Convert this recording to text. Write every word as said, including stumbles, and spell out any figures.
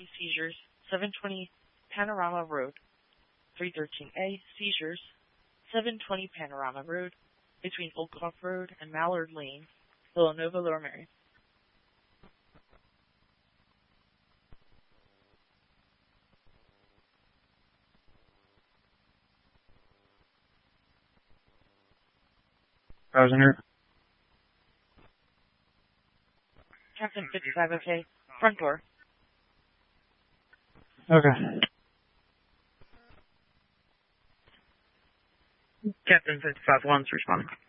seizures, seven twenty Panorama Road. three thirteen A, seizures, seven twenty Panorama Road, between Oldclough Road and Mallard Lane, Villanova, Lower Merion. Passenger. Captain fifty-five, okay. Front door. Okay. Captain fifty-five, one's responding.